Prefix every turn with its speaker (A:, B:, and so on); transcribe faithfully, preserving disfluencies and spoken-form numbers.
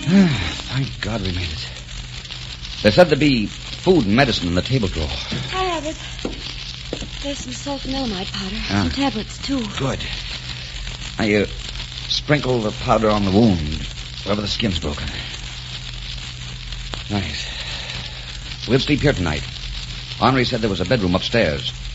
A: Thank God we made it. There said there'd be food and medicine in the table drawer.
B: I have it. There's some sulfanilamide powder.
A: Ah.
B: Some tablets, too.
A: Good. Now, you sprinkle the powder on the wound, wherever the skin's broken. Nice. We'll sleep here tonight. Henri said there was a bedroom upstairs.